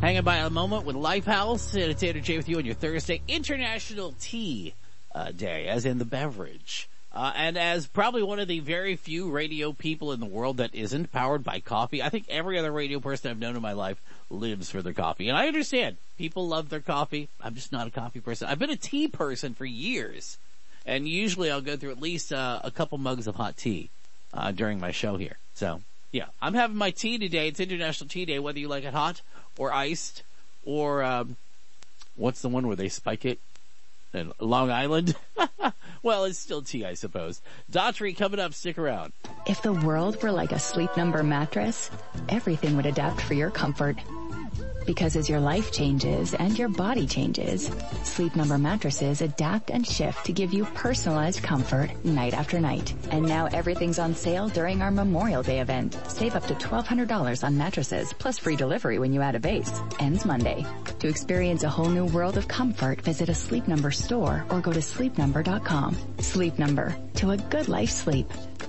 Hanging by a moment with Lifehouse. It's Andrew J with you on your Thursday International Tea Day, as in the beverage. And as probably one of the very few radio people in the world that isn't powered by coffee, I think every other radio person I've known in my life lives for their coffee. And I understand. People love their coffee. I'm just not a coffee person. I've been a tea person for years. And usually I'll go through at least a couple mugs of hot tea during my show here. So, yeah, I'm having my tea today. It's International Tea Day, whether you like it hot or iced, or what's the one where they spike it? In Long Island? Well, it's still tea, I suppose. Daughtry coming up. Stick around. If the world were like a Sleep Number mattress, everything would adapt for your comfort. Because as your life changes and your body changes, Sleep Number mattresses adapt and shift to give you personalized comfort night after night. And now everything's on sale during our Memorial Day event. Save up to $1,200 on mattresses, plus free delivery when you add a base. Ends Monday. To experience a whole new world of comfort, visit a Sleep Number store or go to sleepnumber.com. Sleep Number. To a good life sleep.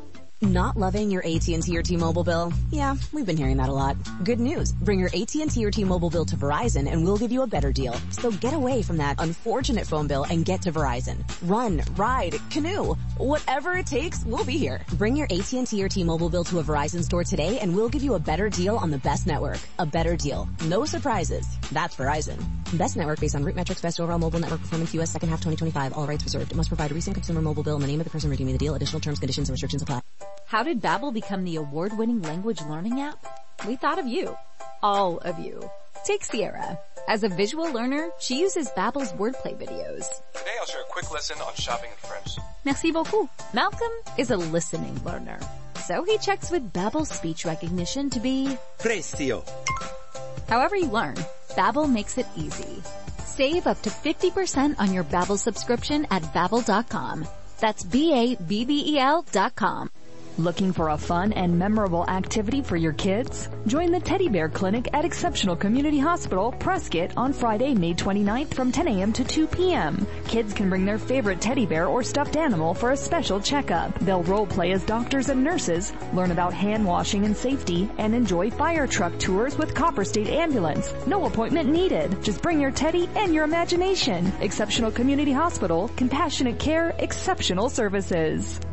Not loving your AT&T or T-Mobile bill? Yeah, we've been hearing that a lot. Good news. Bring your AT&T or T-Mobile bill to Verizon and we'll give you a better deal. So get away from that unfortunate phone bill and get to Verizon. Run, ride, canoe. Whatever it takes, we'll be here. Bring your AT&T or T-Mobile bill to a Verizon store today and we'll give you a better deal on the best network. A better deal. No surprises. That's Verizon. Best network based on root metrics, best overall mobile network performance, U.S. second half 2025. All rights reserved. It must provide a recent consumer mobile bill in the name of the person redeeming the deal. Additional terms, conditions, and restrictions apply. How did Babbel become the award-winning language learning app? We thought of you. All of you. Take Sierra. As a visual learner, she uses Babbel's wordplay videos. Today I'll share a quick lesson on shopping in French. Merci beaucoup. Malcolm is a listening learner. So he checks with Babbel's speech recognition to be Prestio. However you learn, Babbel makes it easy. Save up to 50% on your Babbel subscription at Babbel.com. That's BABBEL.com. Looking for a fun and memorable activity for your kids? Join the Teddy Bear Clinic at Exceptional Community Hospital, Prescott, on Friday, May 29th from 10 a.m. to 2 p.m. Kids can bring their favorite teddy bear or stuffed animal for a special checkup. They'll role play as doctors and nurses, learn about hand washing and safety, and enjoy fire truck tours with Copper State Ambulance. No appointment needed. Just bring your teddy and your imagination. Exceptional Community Hospital, compassionate care, exceptional services.